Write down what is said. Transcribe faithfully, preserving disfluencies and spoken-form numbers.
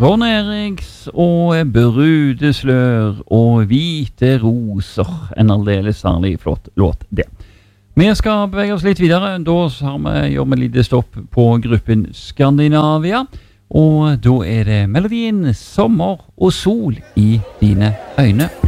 Ron Eriks og Brudeslør og Hvite roser. En aldeles særlig flott låt det. Vi skal bevege oss litt videre. Da har vi gjort med lite stopp på gruppen Skandinavia. Og da er det melodien Sommer og sol i dine øyne.